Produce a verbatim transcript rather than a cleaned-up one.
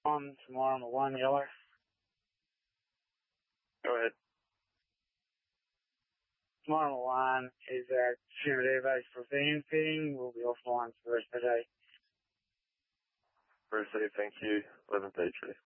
On tomorrow on the one Yeller. Go ahead. Tomorrow on the line is our consumer database for van fitting. We'll be offline for the rest of the day. Received, thank you. eleven thirty-three.